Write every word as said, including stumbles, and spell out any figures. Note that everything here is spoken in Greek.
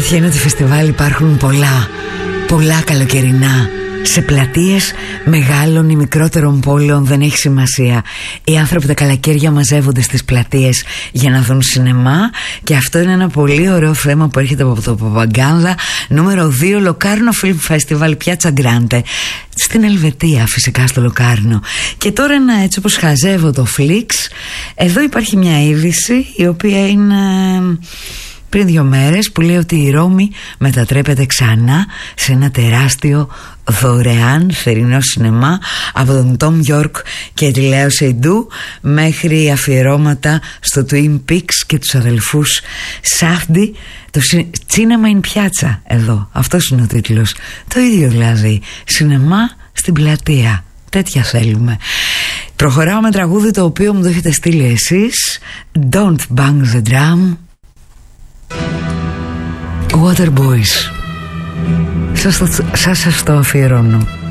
αλήθεια είναι ότι φεστιβάλ υπάρχουν πολλά, πολλά καλοκαιρινά. Σε πλατείες μεγάλων ή μικρότερων πόλεων δεν έχει σημασία. Οι άνθρωποι τα καλοκαίρια μαζεύονται στις πλατείες για να δουν σινεμά. Και αυτό είναι ένα πολύ ωραίο θέμα που έρχεται από το Παπαγκάνδα. Νούμερο δύο, Λοκάρνο Film Festival, Πιάτσα Γκράντε, στην Ελβετία, φυσικά στο Λοκάρνο. Και τώρα ένα, έτσι όπως χαζεύω το Flix, εδώ υπάρχει μια είδηση η οποία είναι πριν δύο μέρες, που λέει ότι η Ρώμη μετατρέπεται ξανά σε ένα τεράστιο δωρεάν θερινό σινεμά, από τον Τόμ Γιόρκ και τη Λέο Σεϊντού μέχρι αφιερώματα στο Twin Peaks και τους αδελφούς Σάφντι. Το Cinema in Piazza, εδώ, αυτός είναι ο τίτλος. Το ίδιο δηλαδή, σινεμά στην πλατεία. Τέτοια θέλουμε. Προχωράω με τραγούδι το οποίο μου το έχετε στείλει εσείς. Don't Bang the Drum, Waterboys. Σας, σας, σας το αφιερώνω.